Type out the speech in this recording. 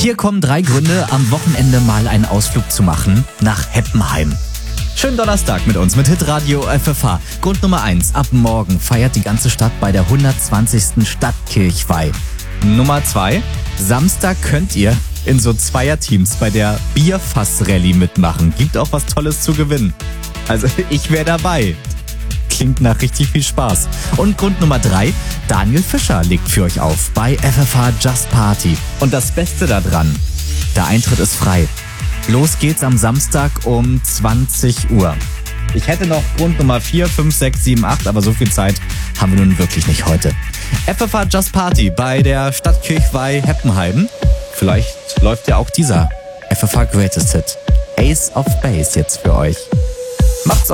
Hier kommen 3 Gründe, am Wochenende mal einen Ausflug zu machen nach Heppenheim. Schönen Donnerstag mit uns, mit Hitradio FFH. Grund Nummer 1, ab morgen feiert die ganze Stadt bei der 120. Stadtkirchweih. Nummer 2, Samstag könnt ihr in so Zweierteams bei der Bierfass-Rallye mitmachen. Gibt auch was Tolles zu gewinnen. Also ich wäre dabei. Klingt nach richtig viel Spaß. Und Grund Nummer 3, Daniel Fischer legt für euch auf bei FFH Just Party. Und das Beste daran, der Eintritt ist frei. Los geht's am Samstag um 20 Uhr. Ich hätte noch Grund Nummer 4, 5, 6, 7, 8, aber so viel Zeit haben wir nun wirklich nicht heute. FFH Just Party bei der Stadtkirchweih Heppenheim. Vielleicht läuft ja auch dieser FFH Greatest Hit. Ace of Base jetzt für euch. Macht's euch